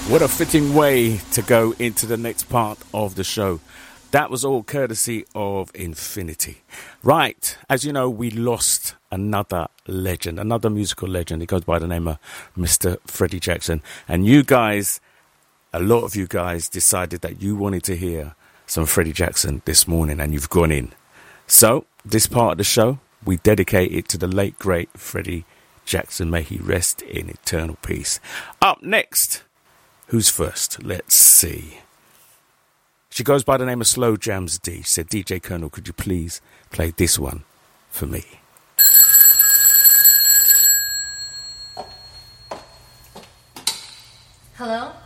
What a fitting way to go into the next part of the show. That was all courtesy of Infinity. Right, as you know, we lost another legend, another musical legend. He goes by the name of Mr. Freddie Jackson. And you guys, a lot of you guys decided that you wanted to hear some Freddie Jackson this morning, and you've gone in. So, this part of the show, we dedicate it to the late, great Freddie Jackson. May he rest in eternal peace. Up next, who's first? Let's see. She goes by the name of Slow Jams D. She said, DJ Colonel, could you please play this one for me? Hello?